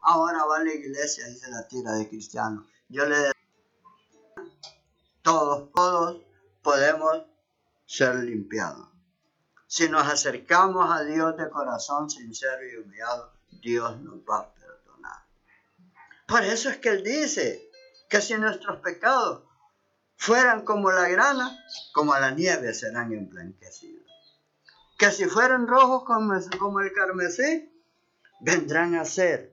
ahora va a la iglesia y se la tira de cristiano. Yo le digo, todos podemos ser limpiados. Si nos acercamos a Dios de corazón sincero y humillado, Dios nos va a perdonar. Por eso es que Él dice que si nuestros pecados fueran como la grana, como la nieve serán emblanquecidos. Que si fueran rojos como el carmesí, vendrán a ser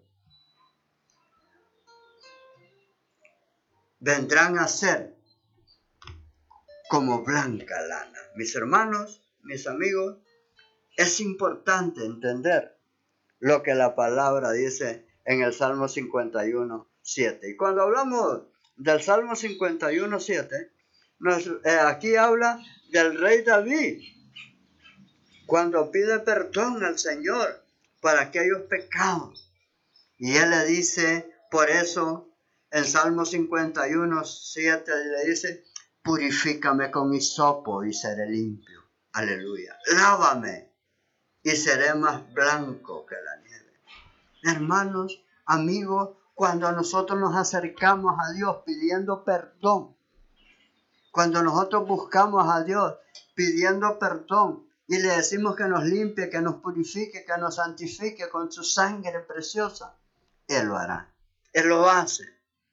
como blanca lana. Mis hermanos, mis amigos, es importante entender lo que la palabra dice en el Salmo 51:7. Y cuando hablamos del Salmo 51:7, aquí habla del rey David, cuando pide perdón al Señor por aquellos pecados. Y él le dice, por eso, en Salmo 51:7 le dice, purifícame con hisopo y seré limpio. Aleluya. Lávame y seré más blanco que la nieve. Hermanos, amigos, cuando nosotros nos acercamos a Dios pidiendo perdón, cuando nosotros buscamos a Dios pidiendo perdón y le decimos que nos limpie, que nos purifique, que nos santifique con su sangre preciosa, Él lo hará. Él lo hace.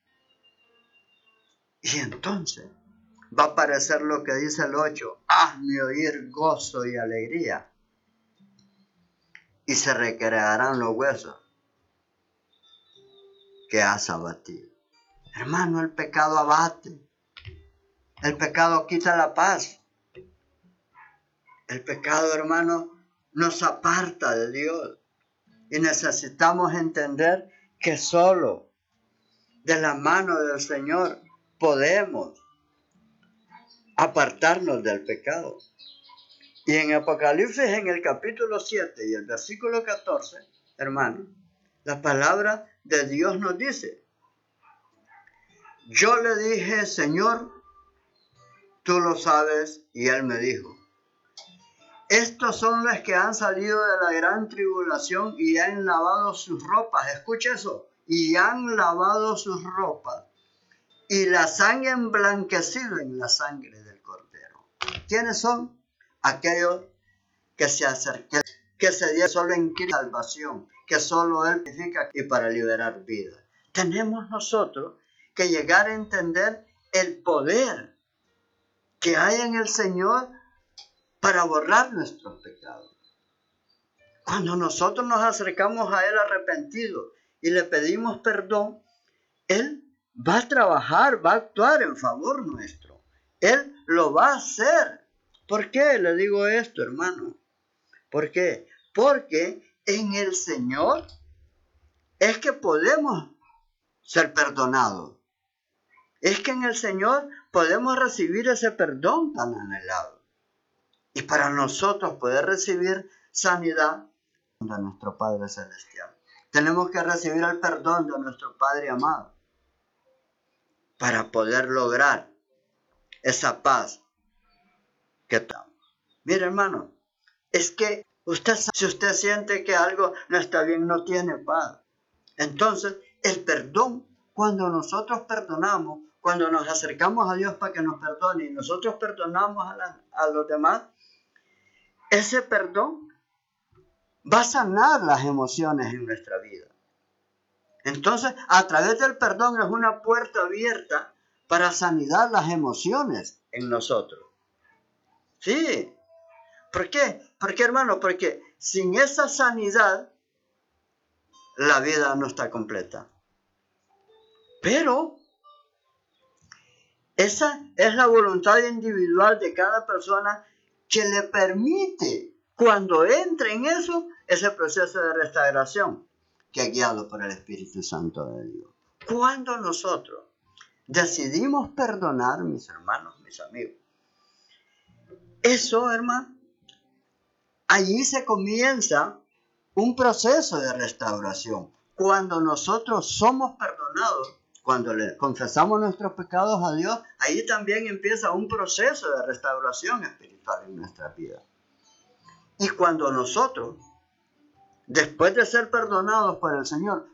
Y entonces va a aparecer lo que dice el 8. Hazme oír gozo y alegría, y se recrearán los huesos que has abatido. Hermano, el pecado abate. El pecado quita la paz. El pecado, hermano, nos aparta de Dios. Y necesitamos entender que solo de la mano del Señor podemos apartarnos del pecado. Y en Apocalipsis, en el capítulo 7 y el versículo 14, hermano, la palabra de Dios nos dice, yo le dije, Señor, tú lo sabes, y Él me dijo, estos son los que han salido de la gran tribulación y han lavado sus ropas. Escucha eso. Y han lavado sus ropas y las han emblanquecido en la sangre del Cordero. ¿Quiénes son? Aquellos que se acercan, que se dieron solo en Cristo salvación, que solo Él purifica y para liberar vida. Tenemos nosotros que llegar a entender el poder que hay en el Señor para borrar nuestros pecados. Cuando nosotros nos acercamos a Él arrepentidos y le pedimos perdón, Él va a trabajar, va a actuar en favor nuestro. Él lo va a hacer. ¿Por qué le digo esto, hermano? ¿Por qué? Porque en el Señor es que podemos ser perdonados. Es que en el Señor podemos recibir ese perdón tan anhelado. Y para nosotros poder recibir sanidad de nuestro Padre Celestial, tenemos que recibir el perdón de nuestro Padre amado para poder lograr esa paz que tenemos. Mire, hermano, es que si usted siente que algo no está bien, no tiene paz. Entonces, el perdón, cuando nosotros perdonamos, cuando nos acercamos a Dios para que nos perdone y nosotros perdonamos a los demás, ese perdón va a sanar las emociones en nuestra vida. Entonces, a través del perdón es una puerta abierta para sanidad las emociones en nosotros. Sí. ¿Por qué? Porque, hermano, porque sin esa sanidad, la vida no está completa. Pero esa es la voluntad individual de cada persona que le permite, cuando entre en eso, ese proceso de restauración que es guiado por el Espíritu Santo de Dios. Cuando nosotros decidimos perdonar, mis hermanos, mis amigos, eso, hermano, allí se comienza un proceso de restauración. Cuando nosotros somos perdonados, cuando le confesamos nuestros pecados a Dios, ahí también empieza un proceso de restauración espiritual en nuestra vida. Y cuando nosotros, después de ser perdonados por el Señor,